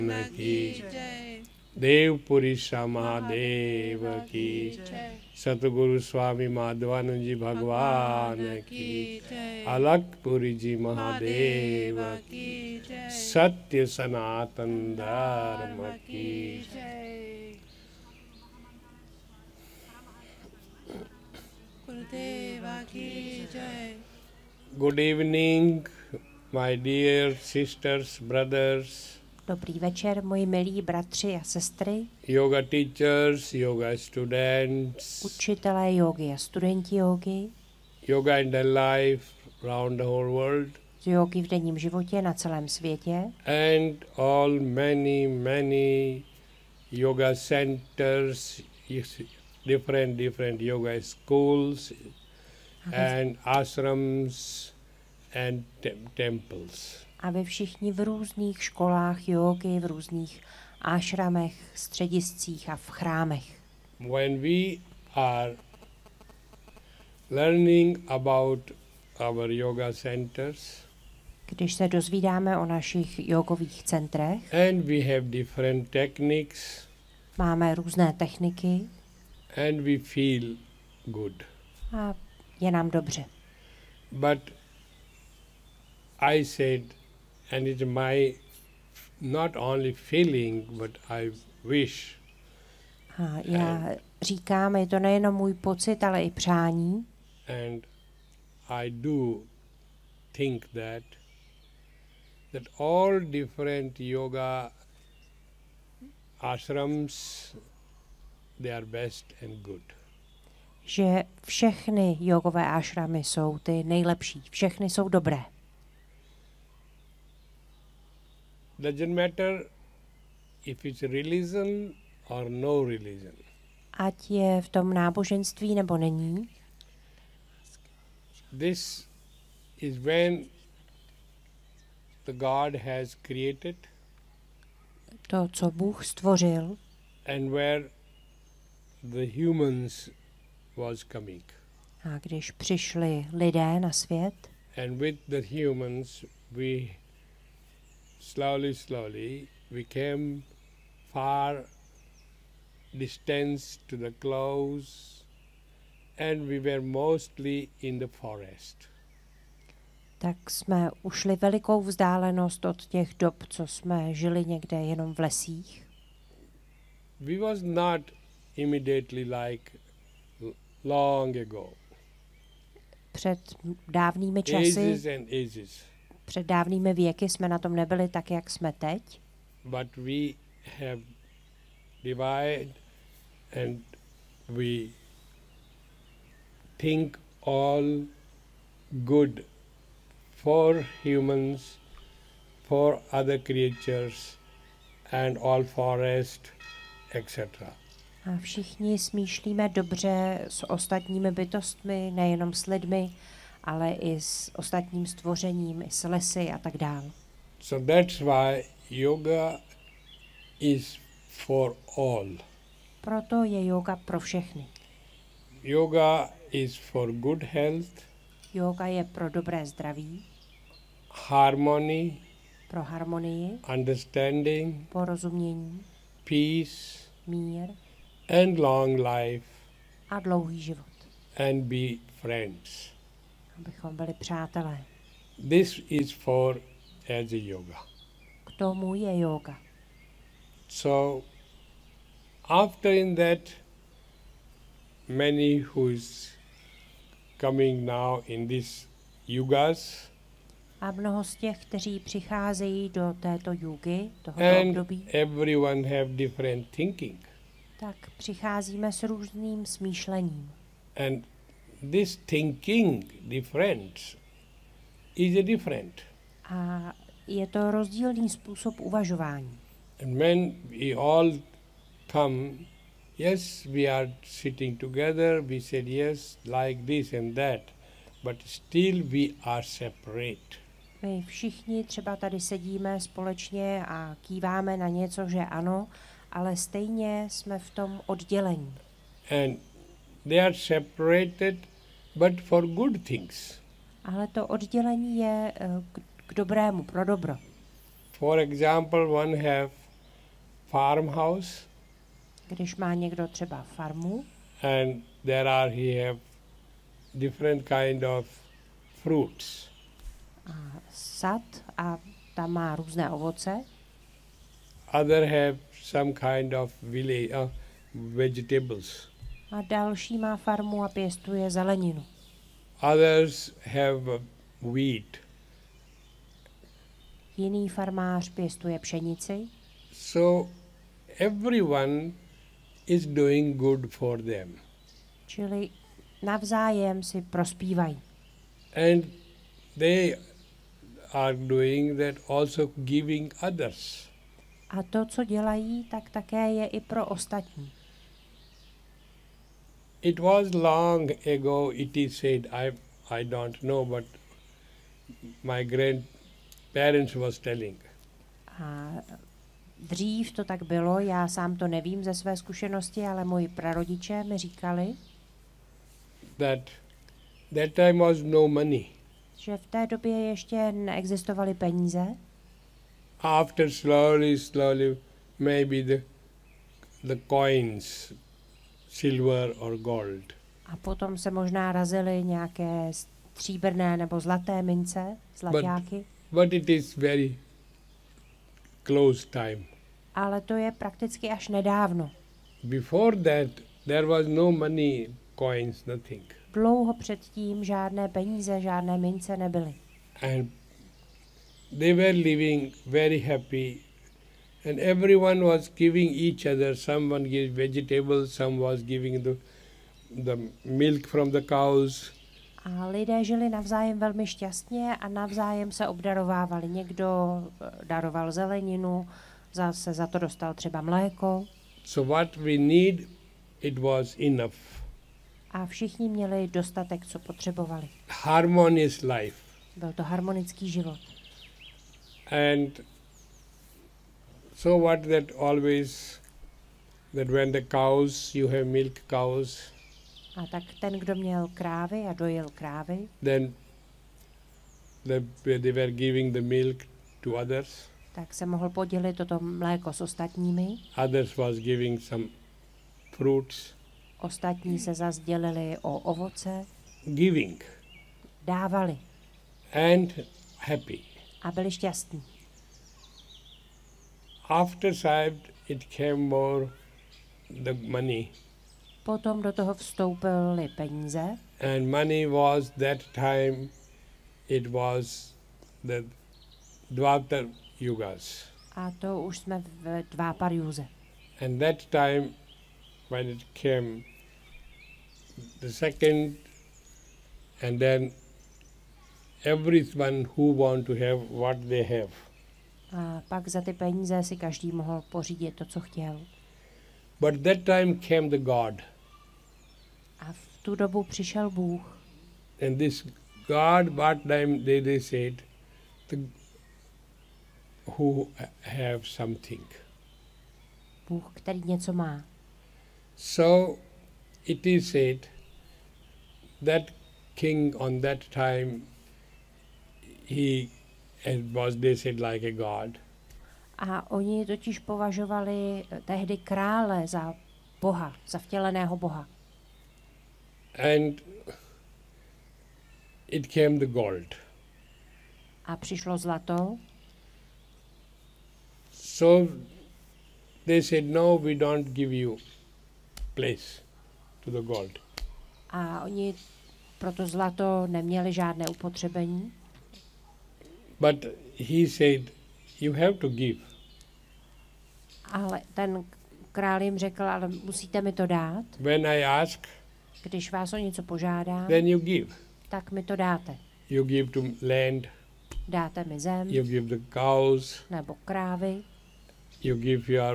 की, देव पुरुषा महादेव की, सतगुरु स्वामी माधवानंद जी भगवान की, अलखपुरी जी महादेव की, सत्य सनातन धर्म की। गुरुदेवा की जय। Good evening, my dear sisters, brothers. Dobrý večer, moji milí bratři a sestry. Yoga teachers, yoga students. Učitelé jógy a studenti jógy. Yoga in the life around the whole world. Z jógy v denním životě na celém světě. And all many yoga centers, different yoga schools and ashrams and temples. A vy všichni v různých školách jógy, v různých ášramech, střediscích a v chrámech. When we are learning about our yoga centers, když se dozvídáme o našich jogových centrech, and we have different techniques, máme různé techniky, and we feel good. A je nám dobře. But I said, and it's my not only feeling, but I wish. A já říkám, je to nejenom můj pocit, ale i přání. And I do think that all different yoga ashrams, they are best and good. Že všechny jogové ášramy jsou ty nejlepší, všechny jsou dobré. Doesn't matter if it's religion or no religion. Ať je v tom náboženství nebo není. This is when the God has created. To, co Bůh stvořil. And where the humans was coming. A když přišli lidé na svět. And with the humans we slowly we came far distance to the close, and we were mostly in the forest. Tak jsme ušli velikou vzdálenost od těch dob, co jsme žili někde jenom v lesích. We was not immediately like long ago. Před dávnými časy, ages and ages. Před dávnými věky jsme na tom nebyli tak, jak jsme teď. But we have divided and we think all good for humans, for other creatures and all forest, etc. A všichni smýšlíme dobře s ostatními bytostmi, nejenom s lidmi, ale i s ostatním stvořením, i s lesy a tak dál. So that's why yoga is for all. Proto je yoga pro všechny. Yoga is for good health. Yoga je pro dobré zdraví. Harmony. Pro harmonii. Understanding. Porozumění. Peace. Mír. And long life. A dlouhý život. And be friends. Abychom byli přátelé. This is for as a yoga. K tomu je yoga. So after in that, many who is coming now in this yugas, a mnoho z těch, kteří přicházejí do této yugy, tohoto období, everyone have different thinking. Tak přicházíme s různým smýšlením. And this thinking difference is a different. A je to rozdílný způsob uvažování. And when we all come, yes, we are sitting together, we said yes, like this and that, but still we are separate. My všichni třeba tady sedíme společně a kýváme na něco, že ano, ale stejně jsme v tom oddělení. And they are separated, but for good things. Ale to oddělení je k dobrému, pro dobro. For example, one have farmhouse, Když má někdo třeba farmu and he have different kind of fruits. a sad a tam má různé ovoce, Other have some kind of vegetables. a další má farmu a pěstuje zeleninu. Others have wheat. Jiný farmář pěstuje pšenici, So everyone is doing good for them. čili navzájem si prospívají. And they are doing that also giving others. A to, co dělají, tak také je i pro ostatní. It was long ago, it is said, I don't know, but my grandparents was telling. A dřív to tak bylo, já sám to nevím ze své zkušenosti, ale moji prarodiče mi říkali, that time was no money. že v té době ještě neexistovaly peníze. After slowly, maybe the coins, silver or gold. A potom se možná razily nějaké stříbrné nebo zlaté mince, zlaťáky. But it is very close time. Ale to je prakticky až nedávno. Before that, there was no money, coins, nothing. Dlouho předtím žádné peníze, žádné mince nebyly. And they were living very happy. And everyone was giving each other. Someone gave vegetables, some was giving the milk from the cows. A lidé žili navzájem velmi šťastně a navzájem se obdarovávali. Někdo daroval zeleninu, zase za to dostal třeba mléko. So what we need, it was enough. A všichni měli dostatek, co potřebovali. Harmonious life. Byl to harmonický život. And so what that always, that when the cows, you have milk cows, A tak ten, kdo měl krávy a dojil krávy, then they were giving the milk to others. tak se mohl podělit toto mléko s ostatními. Others was giving some fruits. Ostatní se zas dělili o ovoce, Giving dávali and happy. a byli šťastní. After that, it came more the money. Potom do toho vstoupily peníze And money was that time, it was the Dwapar Yugas. a to už jsme v Dváparjúze. And that time, when it came, the second, and then everyone who want to have what they have. A pak za ty peníze si každý mohl pořídit to, co chtěl. But that time came the God. A v tu dobu přišel Bůh. And this God, what time they said, who have something. Bůh, který něco má. So it is said that king on that time, they said like a god. A oni totiž považovali tehdy krále za Boha, za vtěleného Boha. And it came the gold. A přišlo zlato. So they said, no, we don't give you place to the gold. A oni pro to zlato neměli žádné upotřebení. But he said, you have to give. Ale ten král jim řekl, ale musíte mi to dát. When I ask, Když vás o něco požádám, then you give. tak mi to dáte. You give to land, Dáte mi zem, you give the cows, nebo krávy, you give your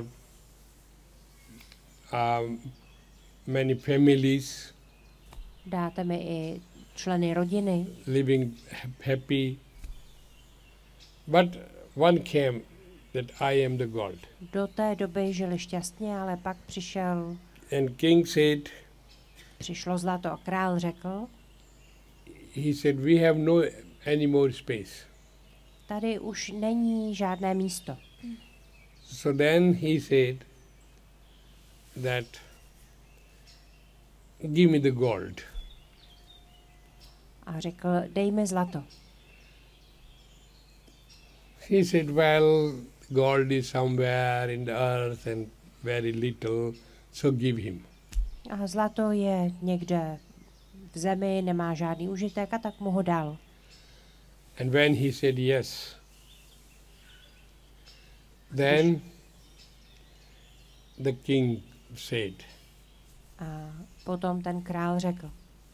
many families dáte mi i členy rodiny. living happy. But one came that I am the gold. Do té doby žili šťastně, ale pak And king said, přišlo zlato a král řekl, he said, we have no any more space. tady už není žádné místo. So then he said that, give me the gold. A řekl, dej mi zlato. He said, well, gold is somewhere in the earth and very little, so give him. A zlato je někde v zemi, nemá žádný užitek, a tak mu ho dal. And when he said yes, then the king said, A potom ten král řekl,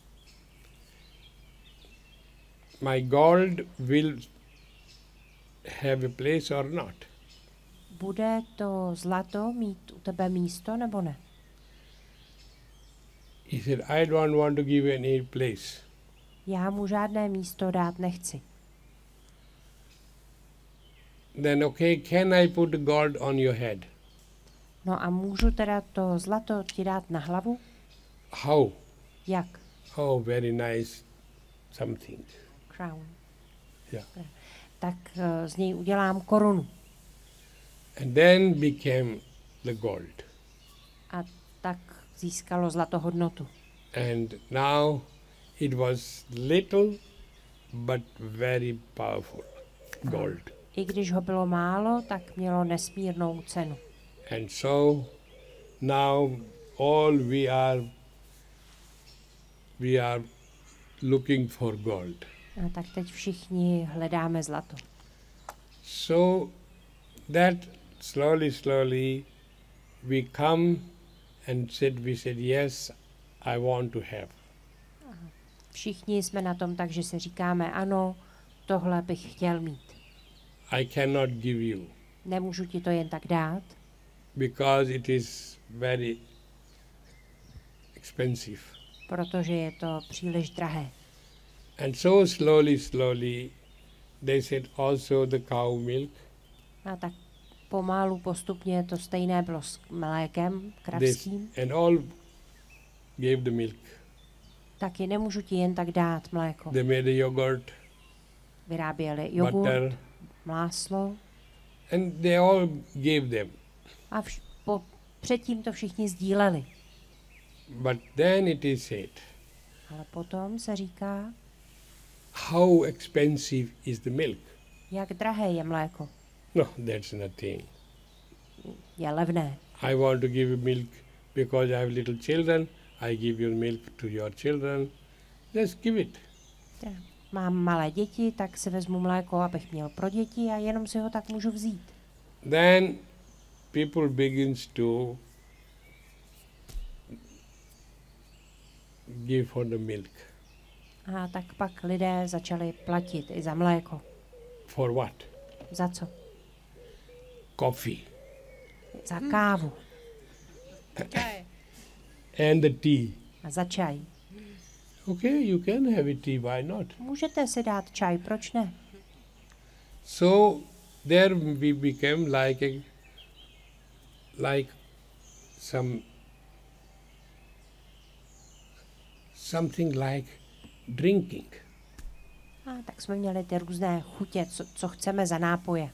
my gold will have a place or not. bude to zlato mít u tebe místo nebo ne? He said, I don't want to give any place. Já mu žádné místo dát nechci. Then okay, can I put the gold on your head? No a můžu teda to zlato ti dát na hlavu? How? Jak? Oh, very nice something. Crown. Yeah. Tak z něj udělám korunu. And then became the gold. A tak získalo zlato hodnotu. And now it was little but very powerful gold. I když ho bylo málo, tak mělo nesmírnou cenu. And so now all we are looking for gold. A tak teď všichni hledáme zlato. So that slowly we come and we said yes, I want to have. Všichni jsme na tom tak, že si říkáme ano, tohle bych chtěl mít. I cannot give you Nemůžu ti to jen tak dát, because it is very expensive. protože je to příliš drahé. And so slowly they said also the cow milk. A tak pomalu, postupně to stejné bylo s mlékem kravským. And all gave the milk. Taky nemůžu ti jen tak dát mléko. They made a yogurt, Vyráběli jogurt, butter, máslo and they all gave them. a předtím to všichni sdíleli. But then it is said, Ale potom se říká, how expensive is the milk? jak drahé je mléko. No, that's nothing. Je levné. I want to give you milk because I have little children. I give you milk to your children. Just give it. Mám malé děti, tak si vezmu mléko, abych měl pro děti a jenom si ho tak můžu vzít. Then people begins to give for the milk. A tak pak lidé začali platit i za mléko. For what? Za co? Coffee. Za kávu And the tea. a za čaj. Okay, you can have a tea, why not? Můžete si dát čaj, proč ne? So there we became like something like drinking. A tak jsme měli ty různé chutě, co chceme za nápoje.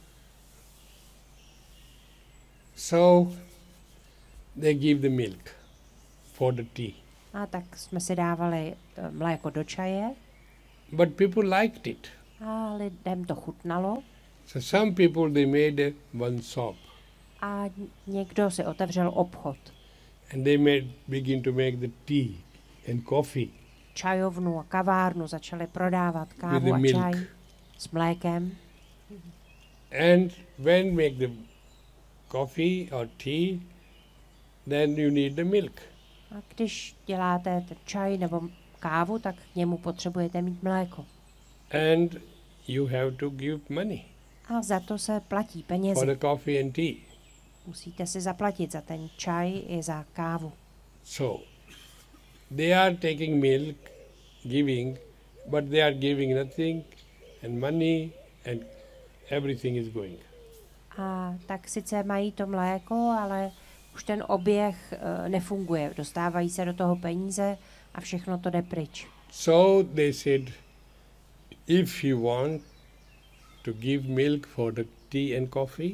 So they give the milk for the tea. A tak jsme si dávali mléko do čaje But people liked it. a lidem to chutnalo. So some people they made one shop A někdo si otevřel obchod. and they begin to make the tea and coffee Čajovnu a kavárnu začali prodávat with kávu the a milk. čaj s mlékem. And when make the coffee or tea, then you need the milk. A když děláte ten čaj nebo kávu, tak k němu potřebujete mít mléko. And you have to give money A za to se platí for penězi. the coffee and tea. Musíte si zaplatit za ten čaj i za kávu. So they are taking milk, giving, but they are giving nothing, and money and everything is going. A tak sice mají to mléko, ale už ten oběh nefunguje. Dostávají se do toho peníze a všechno to jde pryč. So they said, if you want to give milk for the tea and coffee,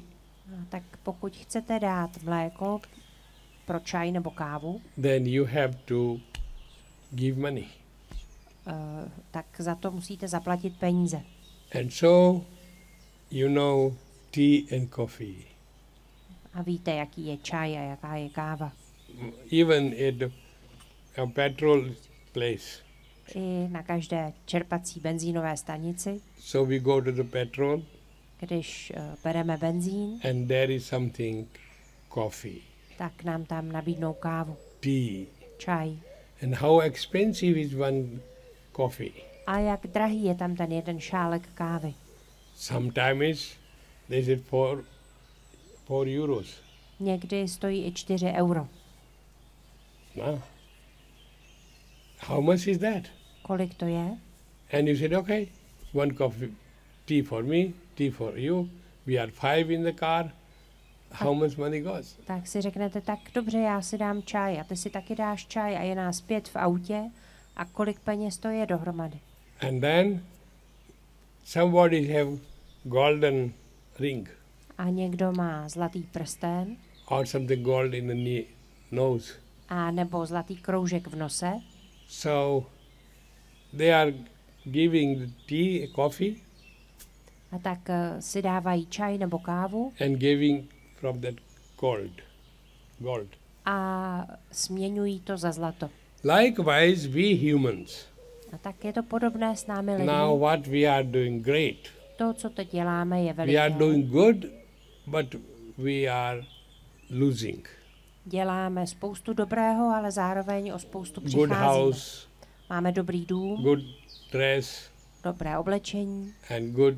Tak pokud chcete dát mléko pro čaj nebo kávu, then you have to give money. tak za to musíte zaplatit peníze. And so, you know, tea and coffee. A víte, jaký je čaj a jaká je káva. Even at a petrol place. I na každé čerpací benzínové stanici, So we go to the petrol když bereme benzín, and there is something, coffee, tak nám tam nabídnou kávu, tea. čaj. And how expensive is one coffee? A jak drahý je tam ten jeden šálek kávy. Sometimes they said 4 euros. Někdy stojí i 4 euro. No. How much is that? Kolik to je? And you said, okay, one coffee, tea for me, tea for you. We are 5 in the car. How much money goes? Tak si řeknete, tak dobře, já si dám čaj a ty si taky dáš čaj a je nás 5 v autě a kolik peněz to je dohromady. And then somebody have golden ring A někdo má zlatý prsten or something gold in the nose. a nebo zlatý kroužek v nose. So they are giving the tea, coffee, A tak si dávají čaj nebo kávu and giving from that gold. a směňují to za zlato. Likewise, we humans, A tak je to podobné s námi lidmi. now what we are doing great. To, co teď děláme, je We are veliké. doing good, but we are losing. Děláme spoustu dobrého, ale zároveň o spoustu Good přicházíme. house, Máme dobrý dům, good dress, dobré oblečení, and good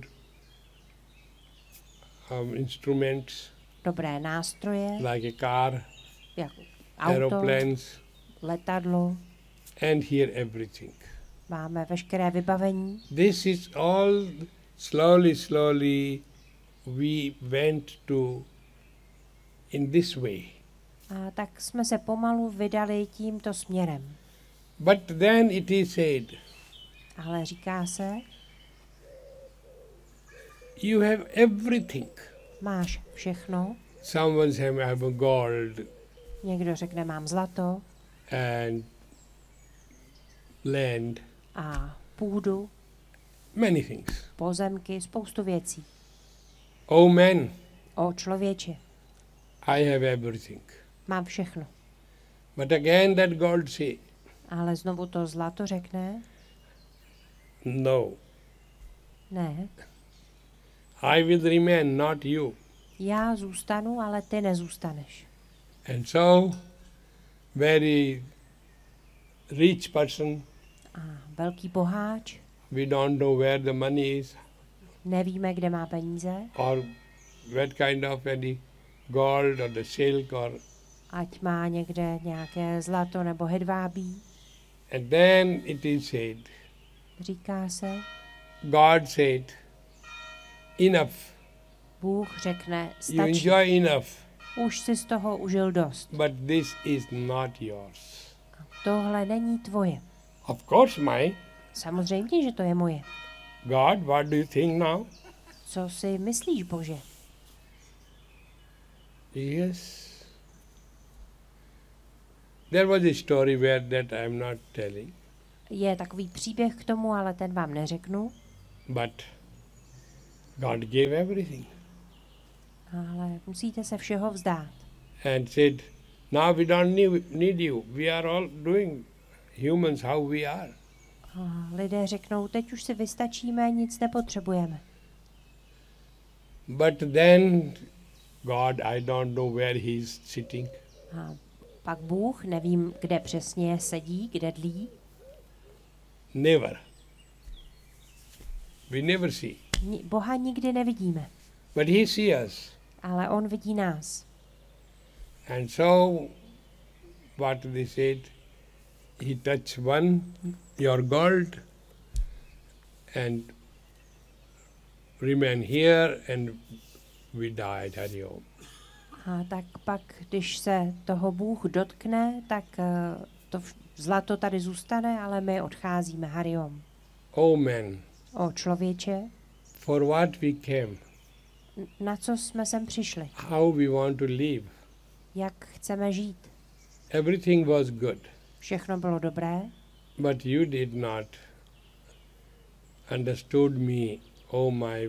instruments dobré nástroje, like a car, jako auto, aeroplanes, letadlo, and here everything. máme veškeré vybavení. This is all slowly we went to in this way. A tak jsme se pomalu vydali tímto směrem. But then it is said, Ale říká se, you have everything. máš všechno. Someone say, I have a gold Někdo řekne, mám zlato and land, a půdu, many things. pozemky, spoustu věcí. Oh man, O člověče, I have everything. mám všechno. But again that gold say, Ale znovu to zlato řekne, no, ne, I will remain, not you. já zůstanu, ale ty nezůstaneš. And so, very rich person, A velký boháč, we don't know where the money is, nevíme, kde má peníze, or what kind of any gold or the silk or, ať má někde nějaké zlato nebo hedvábí. and then it is said, Říká se, God said, enough, Bůh řekne, you stačí, enjoy enough, už si z toho užil dost. but this is not yours. Tohle není tvoje. Of course, mine. Samozřejmě, že to je moje. God, what do you think now? Co si myslíš, Bože? Yes. There was a story where that I am not telling, Je takový příběh k tomu, ale ten vám neřeknu. but God gave everything Ale musíte se všeho vzdát. and said, now we don't need you. We are all doing humans how we are. A lidé řeknou, teď už si vystačíme, nic nepotřebujeme. But then God, I don't know where he is sitting. A pak Bůh, nevím, kde přesně sedí, kde dlí, Never. We never see. Boha nikdy nevidíme, But he sees us. ale on vidí nás. And so, what they said, he touched your gold, and remain here, and we died. Hari Om. A tak pak, když se toho Bůh dotkne, tak to zlato tady zůstane, ale my odcházíme. Hariom. Oh man, O člověče, for what we came, Na co jsme sem přišli? how we want to live. Jak chceme žít? Everything was good, Všechno bylo dobré, but you did not understood me, oh my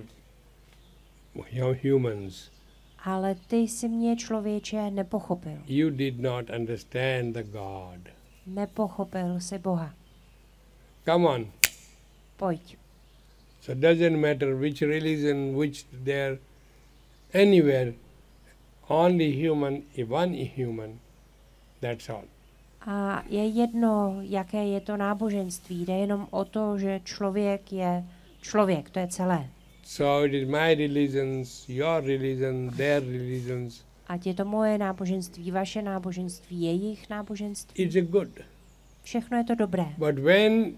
humans. ale ty si mě, člověče, nepochopil. You did not understand the God. Nepochopil si Boha. Come on. Pojď. So doesn't matter which religion, which there, anywhere, only human, one human, that's all. A je jedno, jaké je to náboženství. Jde jenom o to, že člověk je člověk, to je celé. So it is my religions, your religion, their religions. Ať je to moje náboženství, vaše náboženství, jejich náboženství. It's a good. Všechno je to dobré. But when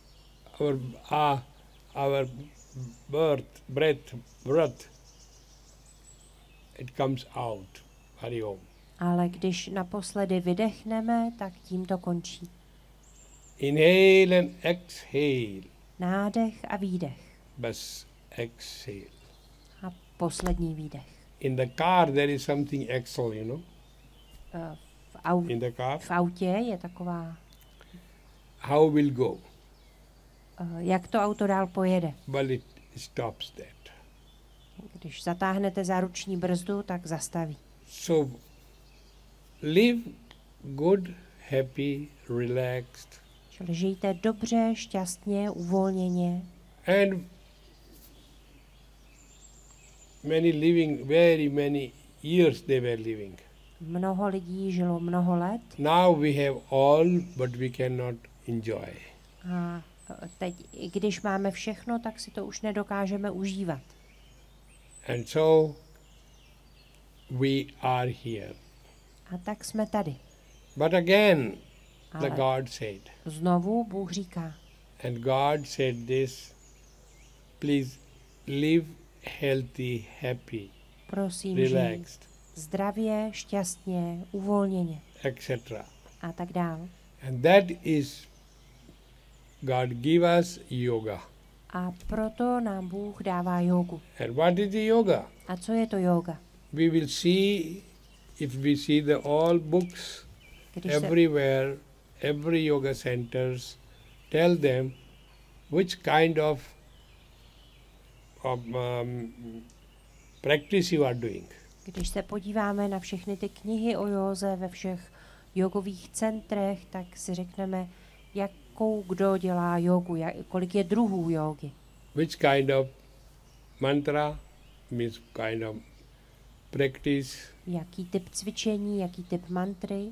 our breath, it comes out. Hari Om. Ale když naposledy vydechneme, tak tím to končí. Inhale and exhale. Nádech a výdech. Bas exhale. A poslední výdech. In the car there is something exhale, you know. In the car. V autě je taková... How will go? Jak to auto dál pojede? Well, it stops that. Když zatáhnete za ruční brzdu, tak zastaví. So live good, happy, relaxed. Čili žijte dobře, šťastně, uvolněně. And very many years they were living. Mnoho lidí žilo mnoho let. Now we have all, but we cannot enjoy. A teď, i když máme všechno, tak si to už nedokážeme užívat. And so we are here. A tak jsme tady. But again, Ale the God said, znovu Bůh říká, and God said this, please live healthy, happy, prosím, žij relaxed, zdravě, šťastně, uvolněně etc. a tak dál. And that is, God give us yoga. A proto nám Bůh dává jógu. And what is the yoga? A co je to jóga? We will see, if we see the all books, Když se, everywhere, every yoga centers, tell them which kind of practice you are doing. když se podíváme na všechny ty knihy o józe ve všech jogových centrech, tak si řekneme, jakou kdo dělá jógu, kolik je druhů jógy. Which kind of mantra, means kind of practice. Jaký typ cvičení, jaký typ mantry.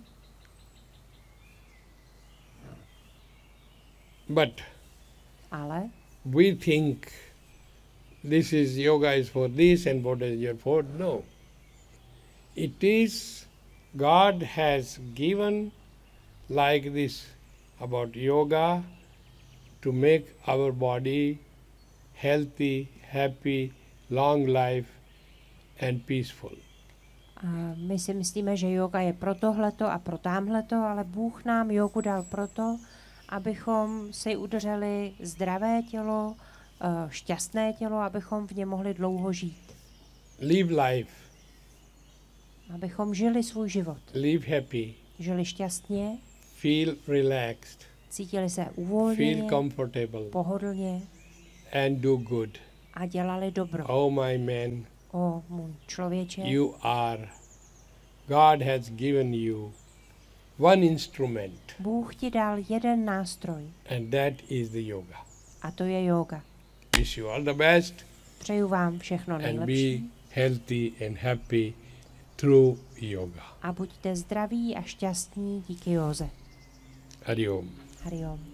But Ale we think this is yoga is for this and what is for no. It is God has given like this about yoga to make our body healthy, happy, long life and peaceful. a my si myslíme, že jóga je pro tohleto a pro támhleto, ale Bůh nám jógu dal proto, abychom si udrželi zdravé tělo, šťastné tělo, abychom v něm mohli dlouho žít. Live life, Abychom žili svůj život. live happy, Žili šťastně, feel relaxed, cítili se feel uvolněně, comfortable pohodlně and do good. a dělali dobro. Oh my man, O můj člověče, God has given you one instrument Bůh ti dal jeden nástroj and that is the yoga. a to je jóga. Wish you all the best Přeju vám všechno and nejlepší be healthy and happy through yoga. a buďte zdraví a šťastní díky józe. Hari Om. Hari Om.